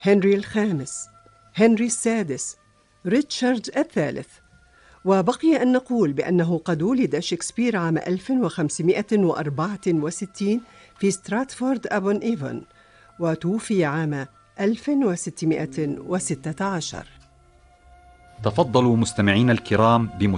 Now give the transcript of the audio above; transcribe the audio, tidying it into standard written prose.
هنري الخامس، هنري السادس، ريتشارد الثالث. وبقي أن نقول بأنه قد ولد شكسبير عام 1564 في ستراتفورد أبون إيفون، وتوفي عام 1616. تفضلوا مستمعين الكرام